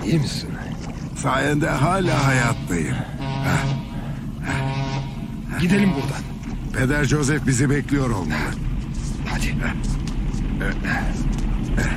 İyi misin? Sayende hala hayattayım. Gidelim buradan. Peder Joseph bizi bekliyor olmalı. Hadi.